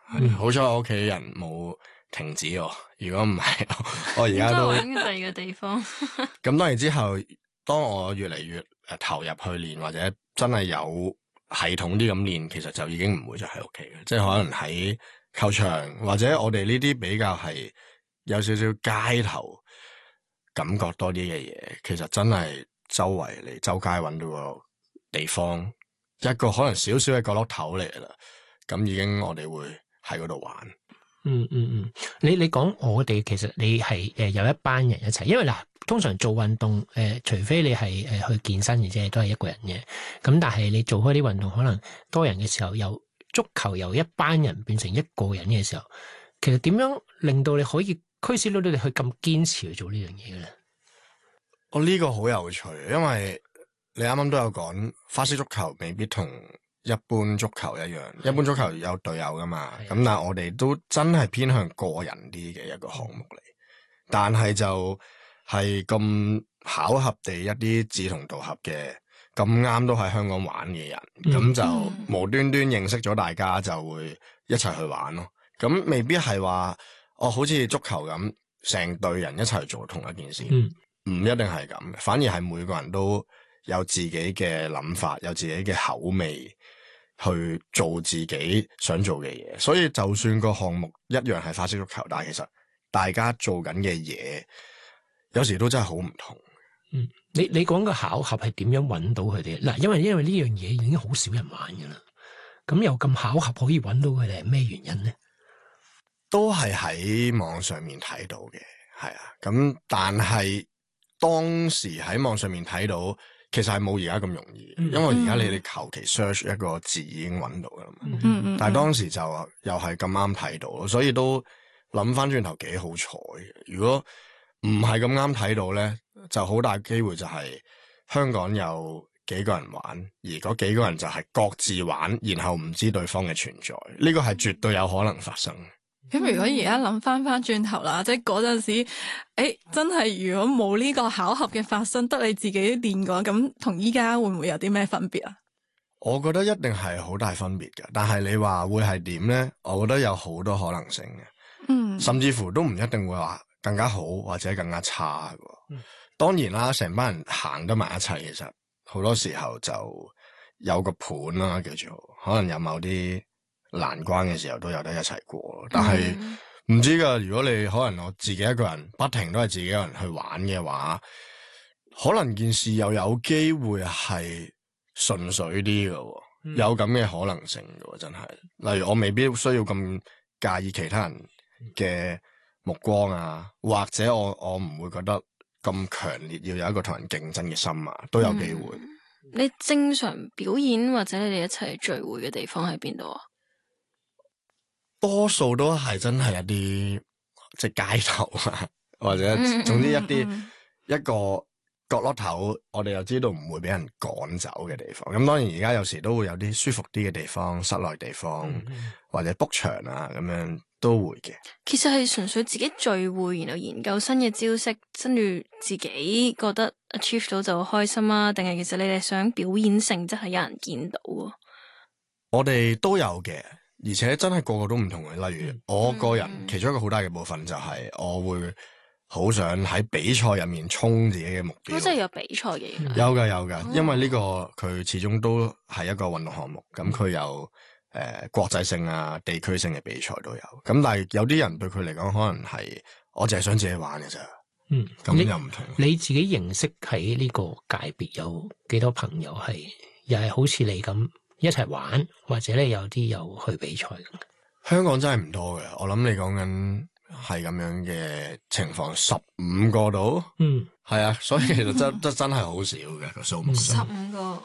好彩我屋企人冇停止我，如果唔係，我而家都揾第二個地方。 咁當然之後，當我越嚟越投入去練，或者真係有系統啲咁練，其實就已經唔會再喺屋企嘅，即係可能喺球場或者我哋呢啲比較係有少少街頭感覺多啲嘅嘢，其實真係周圍你周街揾到個地方，一個可能少少嘅角落頭嚟啦，咁已經我哋會喺嗰度玩。 你講我哋其實你係有一班人一齊，因為嗱通常做運動除非你係去健身嘅啫，都係一個人嘅。咁但係你做開啲運動，可能多人嘅時候，由足球由一班人變成一個人嘅時候，其實點樣令到你可以驅使到你哋去咁堅持去做呢樣嘢嘅咧？ 呢個好有趣，因為你啱啱都有講花式足球未必同一般足球一樣，一般足球有隊友噶嘛，咁但係我哋都真係偏向個人啲嘅一個項目嚟，但係就係咁巧合地一啲志同道合嘅咁啱都喺香港玩嘅人，咁就無端端認識咗大家，就會一齊去玩咯。咁未必係話好似足球咁成隊人一齊做同一件事，唔一定係咁，反而係每個人都有自己嘅諗法，有自己嘅口味去做自己想做嘅嘢，所以就算個項目一樣係花式足球，但係其實大家做緊嘅嘢有時都真係好唔同。 你講個巧合係點樣揾到佢哋？嗱，因為呢樣嘢已經好少人玩噶啦，咁又咁巧合可以揾到佢哋係咩原因呢？ 都係喺網上面睇到嘅，係啊，咁但係當時喺網上面睇到，其實係冇而家咁容易，因為而家你哋求其 search 一個字已經揾到噶啦嘛。但係當時就又係咁啱睇到，所以都諗翻轉頭幾好彩嘅。如果唔係咁啱睇到咧，就好大機會就係香港有幾個人玩，而嗰幾個人就係各自玩，然後唔知對方嘅存在，呢個係絕對有可能發生。 咁如果而家諗翻轉頭啦，即係嗰陣時，真係如果冇呢個巧合嘅發生，得你自己練過，咁同依家會唔會有啲咩分別啊？ 我覺得一定係好大分別嘅，但係你話會係點咧？我覺得有好多可能性嘅，甚至乎都唔一定會話更加好或者更加差嘅。當然啦，成班人行得埋一齊，其實好多時候就有個伴啦，叫做可能有某啲難關嘅時候都有得一齊過，但係唔知噶。如果你可能我自己一個人不停都係自己一個人去玩嘅話，可能件事又有機會係純粹啲嘅，有咁嘅可能性嘅，真係。例如我未必需要咁介意其他人嘅目光啊，或者我唔會覺得咁強烈要有一個同人競爭嘅心啊，都有機會。 你正常表演或者你哋一齊聚會嘅地方喺邊度啊？ 多數都係真係一啲即係街頭啊，或者總之一個角落頭，我哋又知道唔會俾人趕走嘅地方。咁當然而家有時都會有啲舒服啲嘅地方，室內地方或者 book 場啊咁樣都會嘅。 其實係純粹自己聚會，然後研究新嘅招式，跟住自己覺得 achieve 到就開心啊？定係其實你哋想表演性質係有人見到啊？ 我哋都有嘅。而且真係個個都唔同嘅，例如我個人其中一個好大嘅部分就係我會好想喺比賽入面衝自己嘅目標。 都真係有比賽嘅。 有㗎，因為呢個佢始終都係一個運動項目，咁佢有國際性啊、地區性嘅比賽都有。咁但係有啲人對佢嚟講，可能係我淨係想自己玩嘅咋。咁又唔同。 你自己認識喺呢個界別有幾多朋友係又係好似你咁一齊玩，或者咧有啲有去比賽咁？ 香港真係唔多嘅，我諗你講緊係咁樣嘅情況，15個度，係啊，所以其實真係好少嘅個數目上。 15個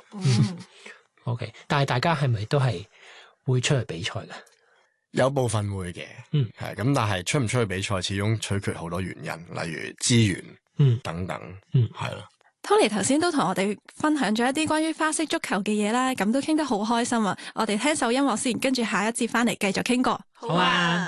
，OK， 但係大家係咪都係會出去比賽嘅？ 有部分會嘅，係咁，但係出唔出去比賽，始終取決好多原因，例如資源，等等，係咯。 Tony 頭先都同我哋分享咗一啲關於花式足球嘅嘢啦，咁都傾得好開心啊！我哋聽首音樂先，跟住下一節翻嚟繼續傾過。 好啊。